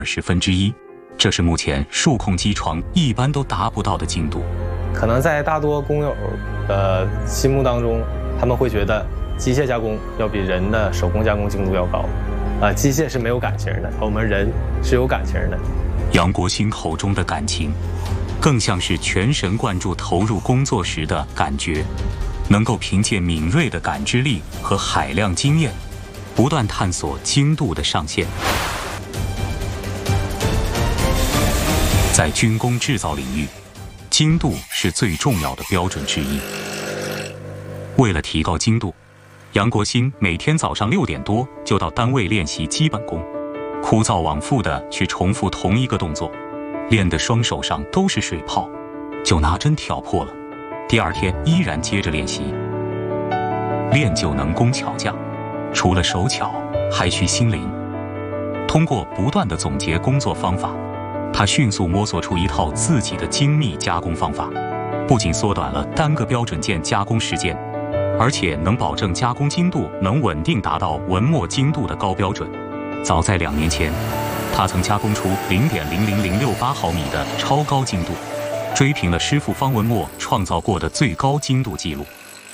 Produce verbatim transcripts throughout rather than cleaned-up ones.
十分之一，这是目前数控机床一般都达不到的精度。 可能在大多工友的心目当中，他们会觉得机械加工要比人的手工加工精度要高。啊，机械是没有感情的，我们人是有感情的。 杨国兴口中的感情，更像是全神贯注投入工作时的感觉，能够凭借敏锐的感知力和海量经验，不断探索精度的上限。在军工制造领域，精度是最重要的标准之一。为了提高精度，杨国兴每天早上六点多就到单位练习基本功，枯燥往复地去重复同一个动作，练得双手上都是水泡，就拿针挑破了。第二天依然接着练习，练就能工巧匠，除了手巧，还需心灵。通过不断的总结工作方法，他迅速摸索出一套自己的精密加工方法，不仅缩短了单个标准件加工时间，而且能保证加工精度能稳定达到文墨精度的高标准。早在两年前，他曾加工出 零点零零零六八 毫米的超高精度，追平了师傅方文墨创造过的最高精度记录。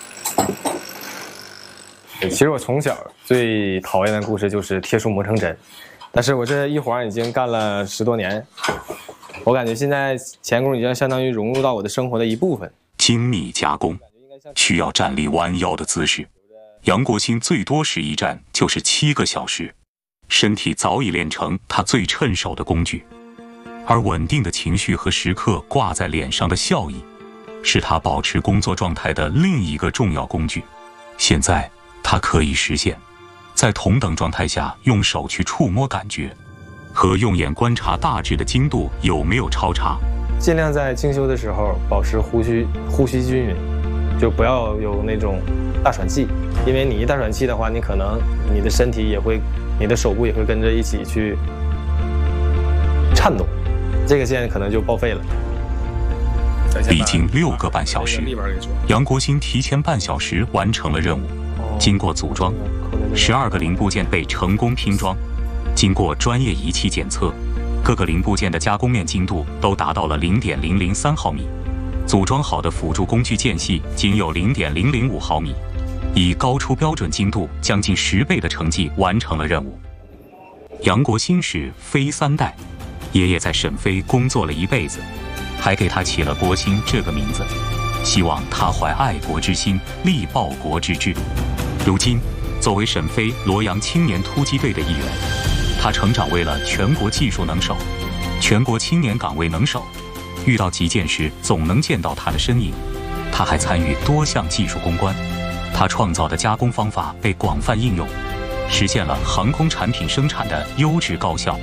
其实我从小最讨厌的故事就是铁树磨成针，但是我这一晃已经干了十多年，我感觉现在钳工已经相当于融入到我的生活的一部分。 精密加工需要站立弯腰的姿势，杨国兴最多时一站就是七个小时，身体早已练成他最趁手的工具。而稳定的情绪和时刻挂在脸上的笑意，是他保持工作状态的另一个重要工具。现在他可以实现在同等状态下用手去触摸感觉，和用眼观察大致的精度有没有超差。 尽量在精修的时候保持呼吸呼吸均匀，就不要有那种大喘气，因为你一大喘气的话，你可能你的身体也会，你的手部也会跟着一起去颤动，这个线可能就报废了。 历经六个半小时，杨国兴提前半小时完成了任务。经过组装，十二个零部件被成功拼装。经过专业仪器检测，各个零部件的加工面精度都达到了 零点零零三 毫米。组装好的辅助工具间隙仅有 零点零零五 毫米，以高出标准精度将近十倍的成绩完成了任务。杨国兴是飞三代，爷爷在沈飞工作了一辈子，还给他起了国兴这个名字，希望他怀爱国之心，力报国之志。如今，作为沈飞罗阳青年突击队的一员，他成长为了全国技术能手、全国青年岗位能手。遇到急件时，总能见到他的身影。他还参与多项技术攻关，他创造的加工方法被广泛应用，实现了航空产品生产的优质高效。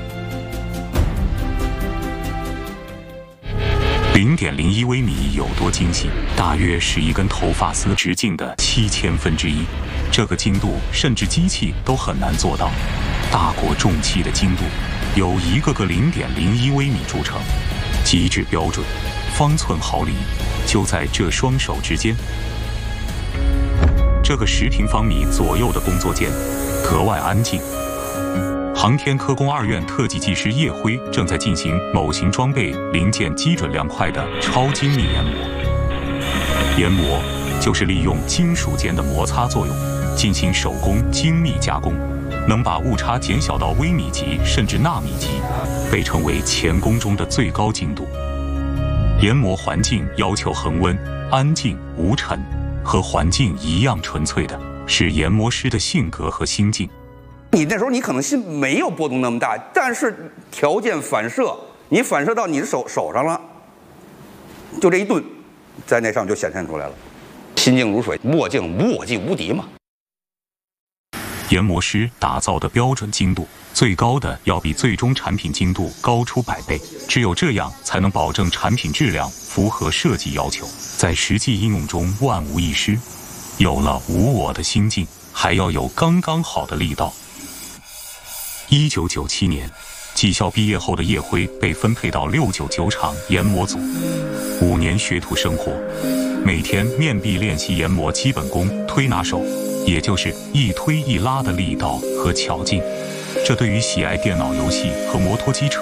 零点零一微米有多精细？大约是一根头发丝直径的七千分之一。这个精度，甚至机器都很难做到。大国重器的精度，由一个个零点零一微米铸成，极致标准，方寸毫厘，就在这双手之间。这个十平方米左右的工作间，格外安静。航天科工二院特技技师叶辉正在进行某型装备零件基准量块的超精密研磨。研磨就是利用金属间的摩擦作用，进行手工精密加工，能把误差减小到微米级甚至纳米级，被称为钳工中的最高精度。研磨环境要求恒温、安静、无尘，和环境一样纯粹的是研磨师的性格和心境。 你那时候你可能心没有波动那么大，但是条件反射，你反射到你的手手上了，就这一顿，在那上就显现出来了。心静如水，墨镜墨迹无敌嘛。 研磨师打造的标准精度，最高的要比最终产品精度高出百倍，只有这样才能保证产品质量符合设计要求，在实际应用中万无一失。有了无我的心境，还要有刚刚好的力道。一九九七年，技校毕业后的叶辉被分配到六九九厂研磨组，五年学徒生活，每天面壁练习研磨基本功、推拿手，也就是一推一拉的力道和巧劲。这对于喜爱电脑游戏和摩托机车